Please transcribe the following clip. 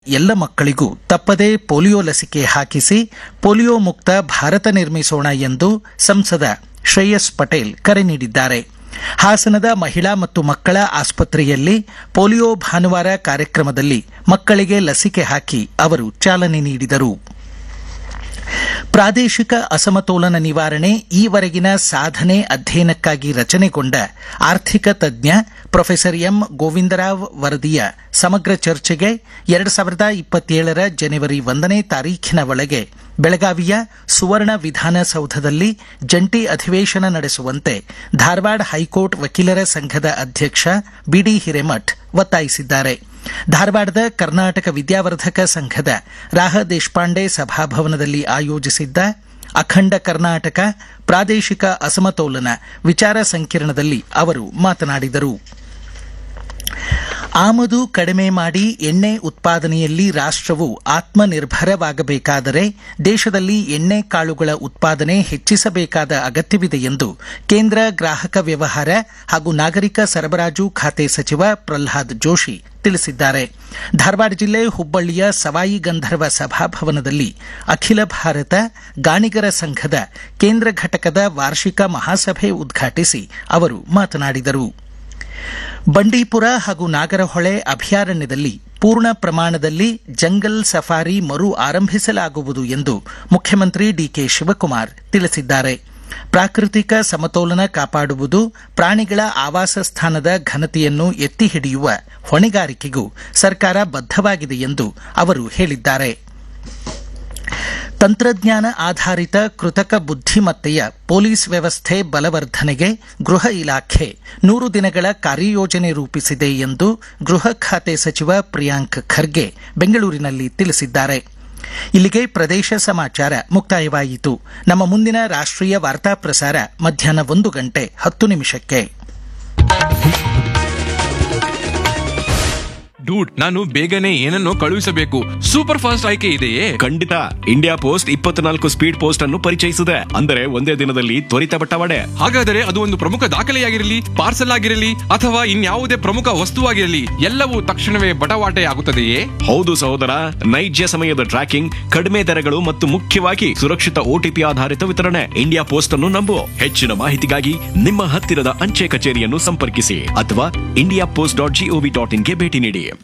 ಎಲ್ಲ ಮಕ್ಕಳಿಗೂ ತಪ್ಪದೇ ಪೋಲಿಯೋ ಲಸಿಕೆ ಹಾಕಿಸಿ ಪೋಲಿಯೋ ಮುಕ್ತ ಭಾರತ ನಿರ್ಮಿಸೋಣ ಎಂದು ಸಂಸದ ಶ್ರೇಯಸ್ ಪಟೇಲ್ ಕರೆ ನೀಡಿದ್ದಾರೆ. ಹಾಸನದ ಮಹಿಳಾ ಮತ್ತು ಮಕ್ಕಳ ಆಸ್ಪತ್ರೆಯಲ್ಲಿ ಪೋಲಿಯೋ ಭಾನುವಾರ ಕಾರ್ಯಕ್ರಮದಲ್ಲಿ ಮಕ್ಕಳಿಗೆ ಲಸಿಕೆ ಹಾಕಿ ಅವರು ಚಾಲನೆ ನೀಡಿದರು. ಪ್ರಾದೇಶಿಕ ಅಸಮತೋಲನ ನಿವಾರಣೆ ಈವರೆಗಿನ ಸಾಧನೆ ಅಧ್ಯಯನಕ್ಕಾಗಿ ರಚನೆಗೊಂಡ ಆರ್ಥಿಕ ತಜ್ಞ ಪ್ರೊಫೆಸರ್ ಎಂ ಗೋವಿಂದರಾವ್ ವರದಿಯ ಸಮಗ್ರ ಚರ್ಚೆಗೆ 2027 ಜನವರಿ 1ನೇ ತಾರೀಖಿನ ಒಳಗೆ ಬೆಳಗಾವಿಯ ಸುವರ್ಣ ವಿಧಾನಸೌಧದಲ್ಲಿ ಜಂಟಿ ಅಧಿವೇಶನ ನಡೆಸುವಂತೆ ಧಾರವಾಡ ಹೈಕೋರ್ಟ್ ವಕೀಲರ ಸಂಘದ ಅಧ್ಯಕ್ಷ ಬಿಡಿ ಹಿರೇಮಠ್ ಒತ್ತಾಯಿಸಿದ್ದಾರೆ. ಧಾರವಾಡದ ಕರ್ನಾಟಕ ವಿದ್ಯಾವರ್ಧಕ ಸಂಘದ ರಾಹ ದೇಶಪಾಂಡೆ ಸಭಾಭವನದಲ್ಲಿ ಆಯೋಜಿಸಿದ್ದ ಅಖಂಡ ಕರ್ನಾಟಕ ಪ್ರಾದೇಶಿಕ ಅಸಮತೋಲನ ವಿಚಾರ ಸಂಕಿರಣದಲ್ಲಿ ಅವರು ಮಾತನಾಡಿದರು. ಆಮದು ಕಡಿಮೆ ಮಾಡಿ ಎಣ್ಣೆ ಉತ್ಪಾದನೆಯಲ್ಲಿ ರಾಷ್ಟವು ಆತ್ಮನಿರ್ಭರವಾಗಬೇಕಾದರೆ ದೇಶದಲ್ಲಿ ಎಣ್ಣೆ ಕಾಳುಗಳ ಉತ್ಪಾದನೆ ಹೆಚ್ಚಿಸಬೇಕಾದ ಅಗತ್ಯವಿದೆ ಎಂದು ಕೇಂದ್ರ ಗ್ರಾಹಕ ವ್ಯವಹಾರ ಹಾಗೂ ನಾಗರಿಕ ಸರಬರಾಜು ಖಾತೆ ಸಚಿವ ಪ್ರಹ್ಲಾದ್ ಜೋಶಿ ತಿಳಿಸಿದ್ದಾರೆ. ಧಾರವಾಡ ಜಿಲ್ಲೆ ಹುಬ್ಬಳ್ಳಿಯ ಸವಾಯಿ ಗಂಧರ್ವ ಸಭಾಭವನದಲ್ಲಿ ಅಖಿಲ ಭಾರತ ಗಾಣಿಗರ ಸಂಘದ ಕೇಂದ್ರ ಘಟಕದ ವಾರ್ಷಿಕ ಮಹಾಸಭೆ ಉದ್ಘಾಟಿಸಿ ಅವರು ಮಾತನಾಡಿದರು. ಬಂಡೀಪುರ ಹಾಗೂ ನಾಗರಹೊಳೆ ಅಭಯಾರಣ್ಯದಲ್ಲಿ ಪೂರ್ಣ ಪ್ರಮಾಣದಲ್ಲಿ ಜಂಗಲ್ ಸಫಾರಿ ಮರು ಆರಂಭಿಸಲಾಗುವುದು ಎಂದು ಮುಖ್ಯಮಂತ್ರಿ ಡಿಕೆ ಶಿವಕುಮಾರ್ ತಿಳಿಸಿದ್ದಾರೆ. ಪ್ರಾಕೃತಿಕ ಸಮತೋಲನ ಕಾಪಾಡುವುದು, ಪ್ರಾಣಿಗಳ ಆವಾಸ ಸ್ಥಾನದ ಘನತೆಯನ್ನು ಎತ್ತಿ ಹಿಡಿಯುವ ಹೊಣೆಗಾರಿಕೆಗೂ ಸರ್ಕಾರ ಬದ್ಧವಾಗಿದೆ ಎಂದು ಅವರು ಹೇಳಿದ್ದಾರೆ. ತಂತ್ರಜ್ಞಾನ ಆಧಾರಿತ ಕೃತಕ ಬುದ್ಧಿಮತ್ತೆಯ ಪೊಲೀಸ್ ವ್ಯವಸ್ಥೆ ಬಲವರ್ಧನೆಗೆ ಗೃಹ ಇಲಾಖೆ 100 ದಿನಗಳ ಕಾರ್ಯಯೋಜನೆ ರೂಪಿಸಿದೆ ಎಂದು ಗೃಹ ಖಾತೆ ಸಚಿವ ಪ್ರಿಯಾಂಕ್ ಖರ್ಗೆ ಬೆಂಗಳೂರಿನಲ್ಲಿ ತಿಳಿಸಿದ್ದಾರೆ. ಇಲ್ಲಿಗೆ ಪ್ರದೇಶ ಸಮಾಚಾರ ಮುಕ್ತಾಯವಾಯಿತು. ನಮ್ಮ ಮುಂದಿನ ರಾಷ್ಟ್ರೀಯ ವಾರ್ತಾ ಪ್ರಸಾರ ಮಧ್ಯಾಹ್ನ 1:10 ಡೂಡ್, ನಾನು ಬೇಗನೆ ಏನನ್ನೋ ಕಳುಹಿಸಬೇಕು. ಸೂಪರ್ ಫಾಸ್ಟ್ ಆಯ್ಕೆ ಇದೆಯೇ? ಖಂಡಿತ. ಇಂಡಿಯಾ ಪೋಸ್ಟ್ 24 ಸ್ಪೀಡ್ ಪೋಸ್ಟ್ ಅನ್ನು ಪರಿಚಯಿಸಿದೆ. ಅಂದರೆ ಒಂದೇ ದಿನದಲ್ಲಿ ತ್ವರಿತ ಬಟ್ಟವಾಡೆ. ಹಾಗಾದರೆ ಅದು ಒಂದು ಪ್ರಮುಖ ದಾಖಲೆಯಾಗಿರಲಿ, ಪಾರ್ಸಲ್ ಆಗಿರಲಿ ಅಥವಾ ಇನ್ಯಾವುದೇ ಪ್ರಮುಖ ವಸ್ತುವಾಗಿರಲಿ ಎಲ್ಲವೂ ತಕ್ಷಣವೇ ಬಟವಾಟೆ ಆಗುತ್ತದೆಯೇ? ಹೌದು ಸಹೋದರ, ನೈಜ ಸಮಯದ ಟ್ರ್ಯಾಕಿಂಗ್, ಕಡಿಮೆ ದರಗಳು ಮತ್ತು ಮುಖ್ಯವಾಗಿ ಸುರಕ್ಷಿತ OTP ಆಧಾರಿತ ವಿತರಣೆ. ಇಂಡಿಯಾ ಪೋಸ್ಟ್ ಅನ್ನು ನಂಬು. ಹೆಚ್ಚಿನ ಮಾಹಿತಿಗಾಗಿ ನಿಮ್ಮ ಹತ್ತಿರದ ಅಂಚೆ ಕಚೇರಿಯನ್ನು ಸಂಪರ್ಕಿಸಿ ಅಥವಾ indiapost.gov.in ಗೆ ಭೇಟಿ ನೀಡಿ.